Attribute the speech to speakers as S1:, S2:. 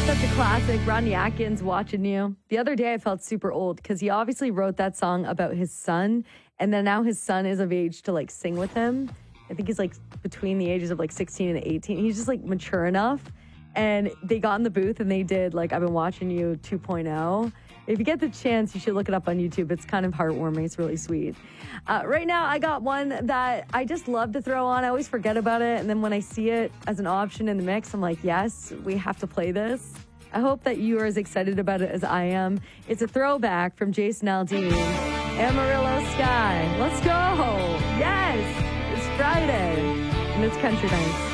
S1: Such a classic. Rodney Atkins, Watching You. The other day I felt super old because he obviously wrote that song about his son, and then now his son is of age to like sing with him. I think he's like between the ages of like 16 and 18. He's just like mature enough. And they got in the booth and they did like I've Been Watching You 2.0. If you get the chance, you should look it up on YouTube. It's kind of heartwarming. It's really sweet. Right now, I got one that I just love to throw on. I always forget about it. And then when I see it as an option in the mix, I'm like, yes, we have to play this. I hope that you are as excited about it as I am. It's a throwback from Jason Aldean, Amarillo Sky. Let's go. Yes, it's Friday. And it's Country Nights.